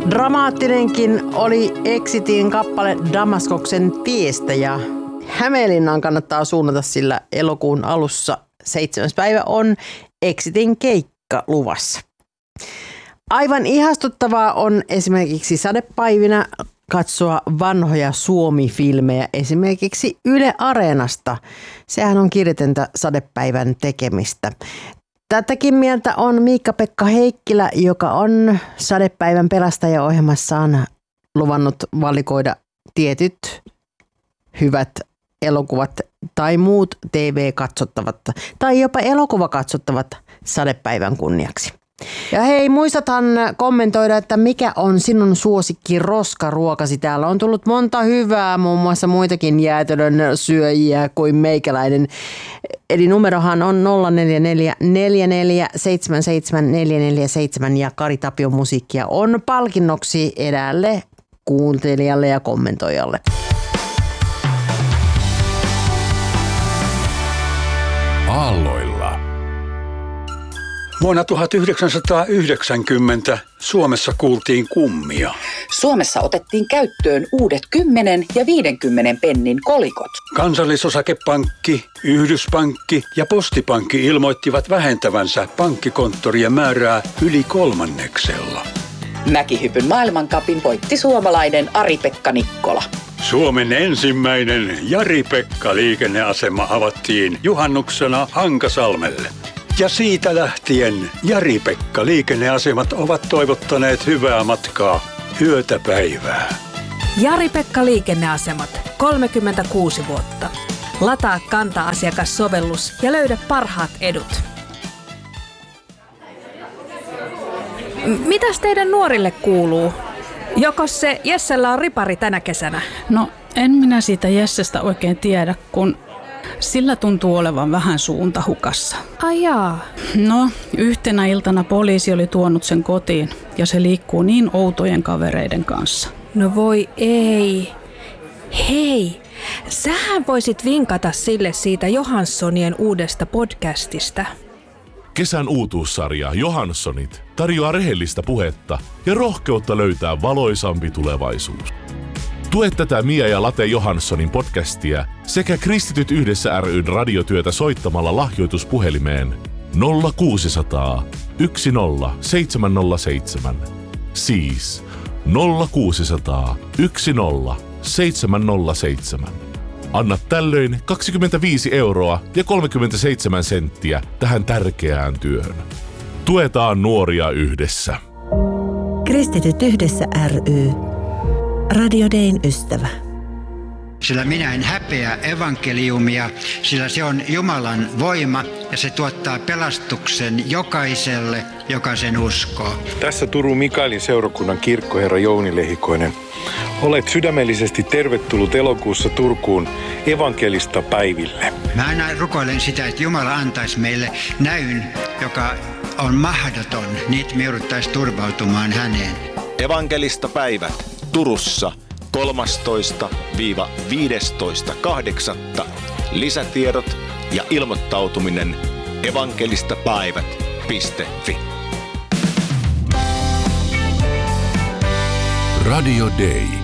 Dramaattinenkin oli Exitin kappale Damaskoksen tiestä ja Hämeenlinnaan kannattaa suunnata, sillä elokuun alussa 7. päivä on Exitin keikka luvassa. Aivan ihastuttavaa on esimerkiksi sadepäivinä katsoa vanhoja Suomi-filmejä esimerkiksi Yle Areenasta. Sehän on kirjatöntä sadepäivän tekemistä. Tätäkin mieltä on Miikka-Pekka Heikkilä, joka on sadepäivän pelastajaohjelmassaan luvannut valikoida tietyt hyvät elokuvat tai muut TV-katsottavat tai jopa elokuvakatsottavat sadepäivän kunniaksi. Ja hei, muistathan kommentoida, että mikä on sinun suosikki roskaruokasi. Täällä on tullut monta hyvää, muun muassa muitakin jäätelön syöjiä kuin meikäläinen. Eli numerohan on 0444477447 ja Kari Tapion musiikkia on palkinnoksi eräälle kuuntelijalle ja kommentoijalle. Aalloilla. Vuonna 1990 Suomessa kuultiin kummia. Suomessa otettiin käyttöön uudet 10 ja 50 pennin kolikot. Kansallisosakepankki, Yhdyspankki ja Postipankki ilmoittivat vähentävänsä pankkikonttorien määrää yli 1/3. Mäkihypyn maailmancupin voitti suomalainen Ari-Pekka Nikkola. Suomen ensimmäinen Jari-Pekka-liikenneasema avattiin juhannuksena Hankasalmelle. Ja siitä lähtien Jari-Pekka-liikenneasemat ovat toivottaneet hyvää matkaa yötä päivää. Jari-Pekka-liikenneasemat, 36 vuotta. Lataa Kanta-asiakassovellus ja löydä parhaat edut. Mitäs teidän nuorille kuuluu? Jokos se Jessellä on ripari tänä kesänä? No, en minä siitä Jessestä oikein tiedä, kun sillä tuntuu olevan vähän suunta hukassa. Ai jaa. No, yhtenä iltana poliisi oli tuonut sen kotiin ja se liikkuu niin outojen kavereiden kanssa. No voi ei. Hei, sähän voisit vinkata sille siitä Johanssonien uudesta podcastista. Kesän uutuussarja Johanssonit tarjoaa rehellistä puhetta ja rohkeutta löytää valoisampi tulevaisuus. Tue tätä Mia ja Late Johanssonin podcastia sekä Kristityt yhdessä ry:n radiotyötä soittamalla lahjoituspuhelimeen 0600 10707. Siis 0600 10707. Anna tällöin 25 € ja 37 senttiä tähän tärkeään työhön. Tuetaan nuoria yhdessä. Kristityt yhdessä ry. Radio Dayn ystävä. Sillä minä en häpeä evankeliumia, sillä se on Jumalan voima ja se tuottaa pelastuksen jokaiselle, joka sen uskoo. Tässä Turun Mikaelin seurakunnan kirkkoherra Jouni Lehikoinen. Olet sydämellisesti tervetullut elokuussa Turkuun evankelista päiville. Mä aina rukoilen sitä, että Jumala antaisi meille näyn, joka on mahdoton, niin me jouduttaisiin turvautumaan häneen. Evankelista päivät Turussa 13-15.8. Lisätiedot ja ilmoittautuminen evankelistapäivät.fi. Radio Day.